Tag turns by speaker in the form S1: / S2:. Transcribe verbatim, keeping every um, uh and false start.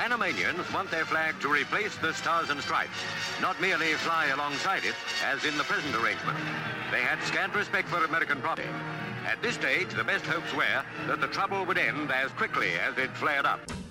S1: Panamanians want their flag to replace the Stars and Stripes, not merely fly alongside it, as in the present arrangement. They had scant respect for American property. At this stage, the best hopes were that the trouble would end as quickly as it flared up.